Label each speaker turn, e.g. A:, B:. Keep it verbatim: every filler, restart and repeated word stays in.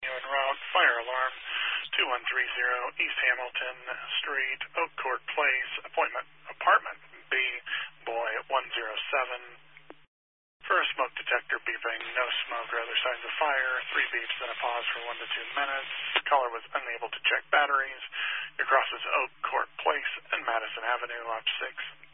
A: En route, fire alarm, two one three zero East Hamilton Street, Oak Court Place, appointment, apartment B, boy one zero seven. First smoke detector beeping, no smoke or other signs of fire, three beeps, then a pause for one to two minutes. Caller was unable to check batteries. Your cross is Oak Court Place and Madison Avenue, Lodge six.